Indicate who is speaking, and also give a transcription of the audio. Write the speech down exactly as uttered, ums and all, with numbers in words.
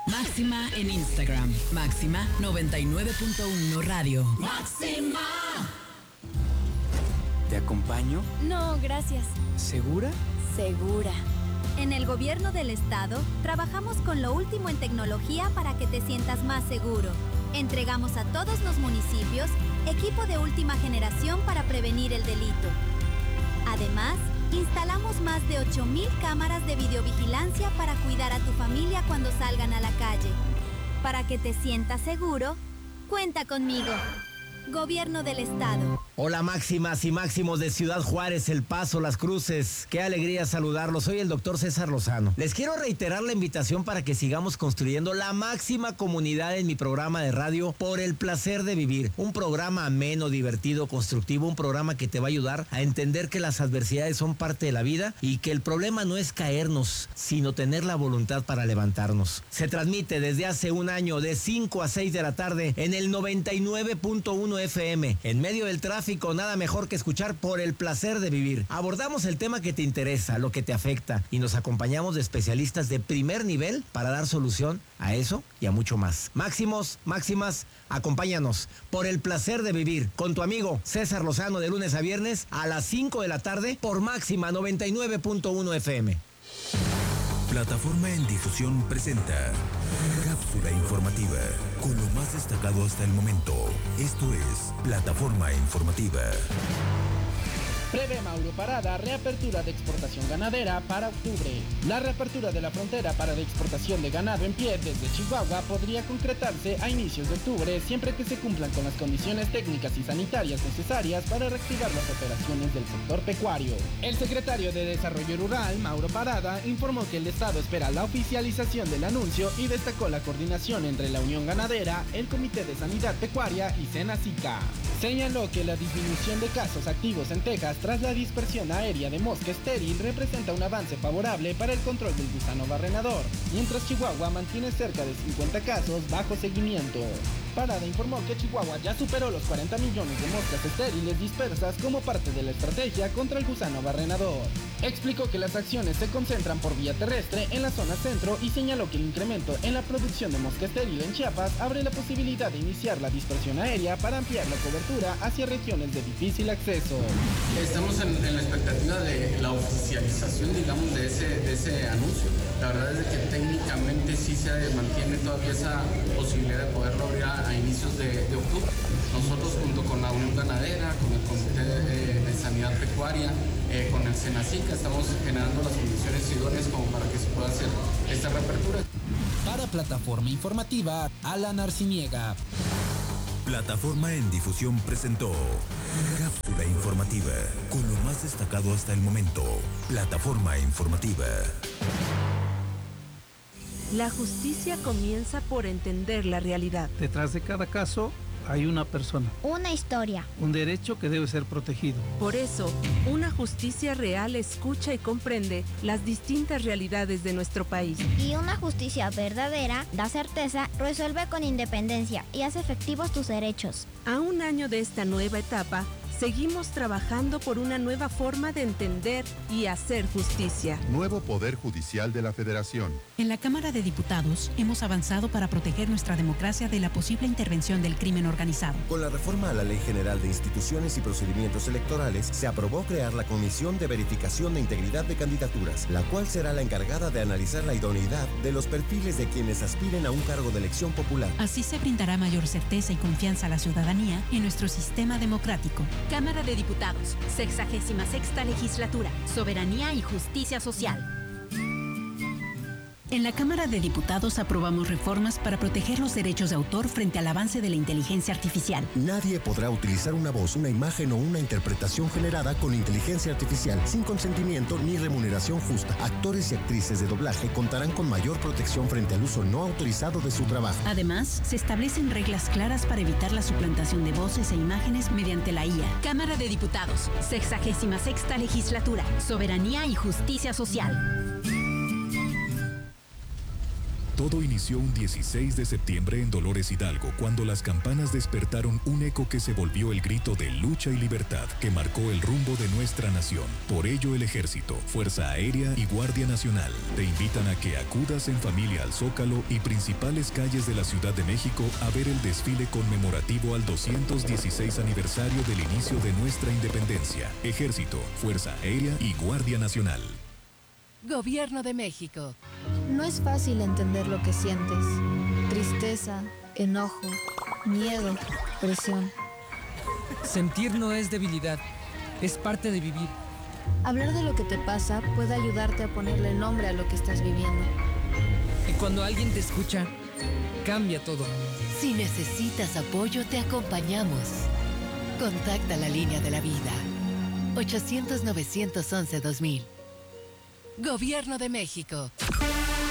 Speaker 1: Máxima en Instagram. Máxima noventa y nueve punto uno Radio. ¡Máxima!
Speaker 2: ¿Te acompaño?
Speaker 3: No, gracias.
Speaker 2: ¿Segura?
Speaker 3: Segura.
Speaker 4: En el gobierno del estado, trabajamos con lo último en tecnología para que te sientas más seguro. Entregamos a todos los municipios equipo de última generación para prevenir el delito. Además, instalamos más de ocho mil cámaras de videovigilancia para cuidar a tu familia cuando salgan a la calle. Para que te sientas seguro, cuenta conmigo. Gobierno del Estado.
Speaker 5: Hola máximas y máximos de Ciudad Juárez, El Paso, Las Cruces. Qué alegría saludarlos. Soy el doctor César Lozano. Les quiero reiterar la invitación para que sigamos construyendo la máxima comunidad en mi programa de radio Por el Placer de Vivir. Un programa ameno, divertido, constructivo, un programa que te va a ayudar a entender que las adversidades son parte de la vida y que el problema no es caernos, sino tener la voluntad para levantarnos. Se transmite desde hace un año de cinco a seis de la tarde en el noventa y nueve punto uno F M. En medio del tráfico, nada mejor que escuchar Por el Placer de Vivir. Abordamos el tema que te interesa, lo que te afecta, y nos acompañamos de especialistas de primer nivel para dar solución a eso y a mucho más. Máximos, máximas, acompáñanos. Por el Placer de Vivir, con tu amigo César Lozano, de lunes a viernes a las cinco de la tarde por Máxima noventa y nueve punto uno F M.
Speaker 6: Plataforma en Difusión presenta Cápsula Informativa, con lo más destacado hasta el momento. Esto es Plataforma Informativa.
Speaker 7: Prevé Mauro Parada reapertura de exportación ganadera para octubre. La reapertura de la frontera para la exportación de ganado en pie desde Chihuahua podría concretarse a inicios de octubre, siempre que se cumplan con las condiciones técnicas y sanitarias necesarias para reactivar las operaciones del sector pecuario. El secretario de Desarrollo Rural, Mauro Parada, informó que el Estado espera la oficialización del anuncio y destacó la coordinación entre la Unión Ganadera, el Comité de Sanidad Pecuaria y Senacica. Señaló que la disminución de casos activos en Texas tras la dispersión aérea de mosca estéril representa un avance favorable para el control del gusano barrenador, mientras Chihuahua mantiene cerca de cincuenta casos bajo seguimiento. Parada informó que Chihuahua ya superó los cuarenta millones de moscas estériles dispersas como parte de la estrategia contra el gusano barrenador. Explicó que las acciones se concentran por vía terrestre en la zona centro y señaló que el incremento en la producción de mosca estéril en Chiapas abre la posibilidad de iniciar la dispersión aérea para ampliar la cobertura hacia regiones de difícil acceso.
Speaker 8: Estamos en, en la expectativa de la oficialización, digamos, de ese, de ese anuncio. La verdad es que técnicamente sí se mantiene todavía esa posibilidad de poderlo abrir a, a inicios de, de octubre. Nosotros, junto con la Unión Ganadera, con el Comité de, de Sanidad Pecuaria, eh, con el Senacica, estamos generando las condiciones idóneas como para que se pueda hacer esta reapertura.
Speaker 7: Para Plataforma Informativa, Alan Arciniega.
Speaker 6: Plataforma en Difusión presentó Cápsula Informativa, con lo más destacado hasta el momento. Plataforma Informativa.
Speaker 9: La justicia comienza por entender la realidad.
Speaker 10: Detrás de cada caso hay una persona.
Speaker 11: Una historia.
Speaker 10: Un derecho que debe ser protegido.
Speaker 9: Por eso, una justicia real escucha y comprende las distintas realidades de nuestro país.
Speaker 11: Y una justicia verdadera da certeza, resuelve con independencia y hace efectivos tus derechos.
Speaker 9: A un año de esta nueva etapa, seguimos trabajando por una nueva forma de entender y hacer justicia.
Speaker 12: Nuevo Poder Judicial de la Federación.
Speaker 1: En la Cámara de Diputados hemos avanzado para proteger nuestra democracia de la posible intervención del crimen organizado.
Speaker 13: Con la reforma a la Ley General de Instituciones y Procedimientos Electorales, se aprobó crear la Comisión de Verificación de Integridad de Candidaturas, la cual será la encargada de analizar la idoneidad de los perfiles de quienes aspiren a un cargo de elección popular.
Speaker 1: Así se brindará mayor certeza y confianza a la ciudadanía en nuestro sistema democrático.
Speaker 14: Cámara de Diputados, sexagésima sexta legislatura, soberanía y justicia social.
Speaker 1: En la Cámara de Diputados aprobamos reformas para proteger los derechos de autor frente al avance de la inteligencia artificial.
Speaker 13: Nadie podrá utilizar una voz, una imagen o una interpretación generada con inteligencia artificial sin consentimiento ni remuneración justa. Actores y actrices de doblaje contarán con mayor protección frente al uso no autorizado de su trabajo.
Speaker 1: Además, se establecen reglas claras para evitar la suplantación de voces e imágenes mediante la I A.
Speaker 14: Cámara de Diputados, sexagésima sexta legislatura, soberanía y justicia social.
Speaker 2: Todo inició un dieciséis de septiembre en Dolores Hidalgo, cuando las campanas despertaron un eco que se volvió el grito de lucha y libertad que marcó el rumbo de nuestra nación. Por ello, el Ejército, Fuerza Aérea y Guardia Nacional te invitan a que acudas en familia al Zócalo y principales calles de la Ciudad de México a ver el desfile conmemorativo al doscientos dieciséis aniversario del inicio de nuestra independencia. Ejército, Fuerza Aérea y Guardia Nacional.
Speaker 15: Gobierno de México.
Speaker 16: No es fácil entender lo que sientes. Tristeza, enojo, miedo, presión.
Speaker 17: Sentir no es debilidad, es parte de vivir.
Speaker 16: Hablar de lo que te pasa puede ayudarte a ponerle nombre a lo que estás viviendo.
Speaker 17: Y cuando alguien te escucha, cambia todo.
Speaker 15: Si necesitas apoyo, te acompañamos. Contacta la línea de la vida. ochocientos, novecientos once, dos mil. Gobierno de México.